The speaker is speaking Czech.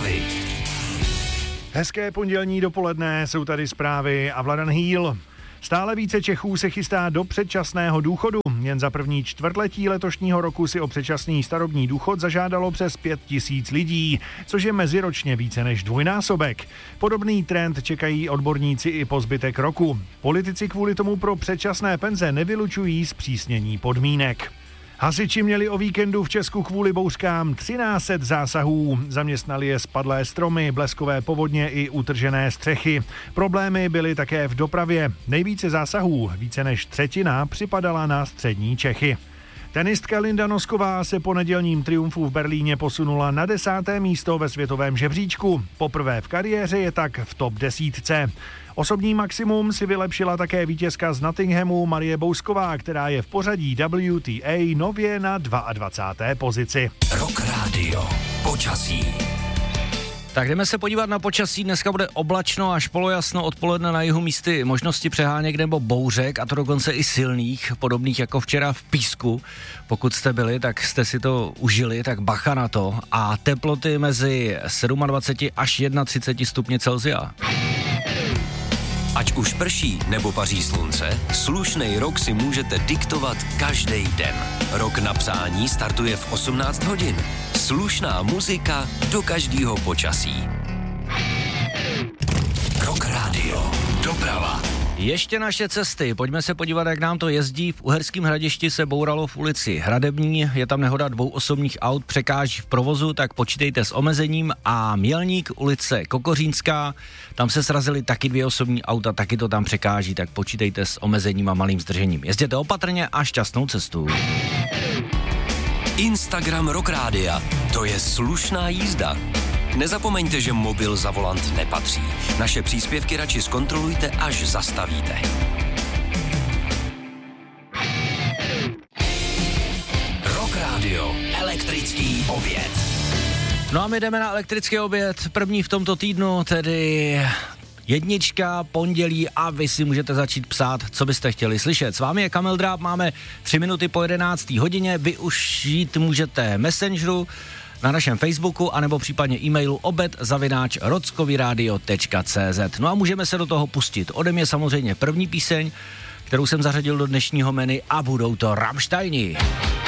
zprávy. Hezké pondělní dopoledne, jsou tady zprávy a Vladan Hýl. Stále více Čechů se chystá do předčasného důchodu. Jen za první čtvrtletí letošního roku si o předčasný starobní důchod zažádalo přes 5 000 lidí, což je meziročně více než dvojnásobek. Podobný trend čekají odborníci i po zbytek roku. Politici kvůli tomu pro předčasné penze nevylučují zpřísnění podmínek. Hasiči měli o víkendu v Česku kvůli bouřkám 1300 zásahů. Zaměstnali je spadlé stromy, bleskové povodně i utržené střechy. Problémy byly také v dopravě. Nejvíce zásahů, více než třetina, připadala na střední Čechy. Tenistka Linda Nosková se po nedělním triumfu v Berlíně posunula na 10. místo ve světovém žebříčku. Poprvé v kariéře je tak v top 10. Osobní maximum si vylepšila také vítězka z Nottinghamu Marie Bousková, která je v pořadí WTA nově na 22. pozici. Rock Radio. Počasí. Tak jdeme se podívat na počasí. Dneska bude oblačno až polojasno, odpoledne na jihu místy možnosti přeháněk nebo bouřek, a to dokonce i silných, podobných jako včera v Písku. Pokud jste byli, tak jste si to užili, tak bacha na to. A teploty mezi 27 až 31 stupně Celsia. Ať už prší nebo paří slunce, slušnej rok si můžete diktovat každý den. Rok na přání startuje v 18 hodin. Slušná muzika do každého počasí. Rock Radio. Doprava. Ještě naše cesty. Pojďme se podívat, jak nám to jezdí. V Uherském Hradišti se bouralo v ulici Hradební. Je tam nehoda 2 osobních aut, překáží v provozu, tak počítejte s omezením. A Mělník, ulice Kokořínská, tam se srazily taky 2 osobní auta, taky to tam překáží, tak počítejte s omezením a malým zdržením. Jezděte opatrně a šťastnou cestu. Instagram Rock Rádia. To je slušná jízda. Nezapomeňte, že mobil za volant nepatří. Naše příspěvky radši zkontrolujte, až zastavíte. Rock Radio. Elektrický oběd. No a my jdeme na elektrický oběd. První v tomto týdnu, tedy jednička, pondělí, a vy si můžete začít psát, co byste chtěli slyšet. S vámi je Kamil Dráb, máme 3 minuty po 11. hodině. Vy už jít můžete Messengeru, na našem Facebooku, anebo případně e-mailu obed@rockovyradio.cz. No a můžeme se do toho pustit. Ode mě samozřejmě první píseň, kterou jsem zařadil do dnešního menu, a budou to Rammsteini.